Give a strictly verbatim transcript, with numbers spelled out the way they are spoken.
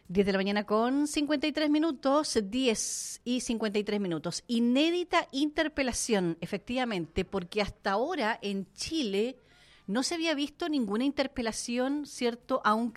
diez de la mañana con cincuenta y tres minutos, diez y cincuenta y tres minutos. Inédita interpelación, efectivamente, porque hasta ahora en Chile no se había visto ninguna interpelación, ¿cierto?, a un